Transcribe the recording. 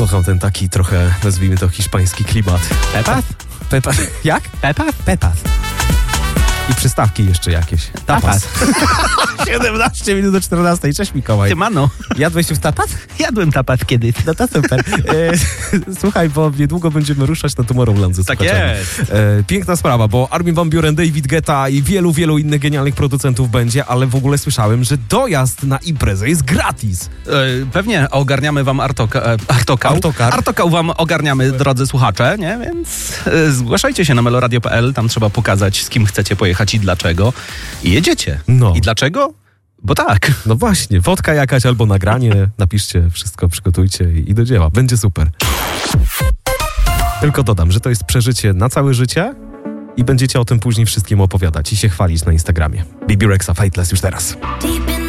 Kocham ten taki trochę, nazwijmy to, hiszpański klimat. Pepas? Pepas. Jak? Pepas? Pepas. I przystawki jeszcze jakieś. Tapas. 17 minut do 14. Cześć Mikołaj. Siemano. Jadłeś już tapas? Jadłem tapas kiedyś. No to super. Słuchaj, bo niedługo będziemy ruszać na Tomorrowland ze Tak słuchaczami. jest. Piękna sprawa, bo Armin van Buuren, David Guetta i wielu innych genialnych producentów będzie, ale w ogóle słyszałem, że dojazd na imprezę jest gratis. Pewnie ogarniamy wam Artokał wam ogarniamy, drodzy słuchacze, nie? Więc zgłaszajcie się na meloradio.pl, tam trzeba pokazać, z kim chcecie pojechać i dlaczego. I jedziecie. No. I dlaczego? Bo tak. No właśnie, fotka jakaś albo nagranie, napiszcie, wszystko przygotujcie i do dzieła. Będzie super. Tylko dodam, że to jest przeżycie na całe życie i będziecie o tym później wszystkim opowiadać i się chwalić na Instagramie. Bibi Rexa, Fateless już teraz. Deep in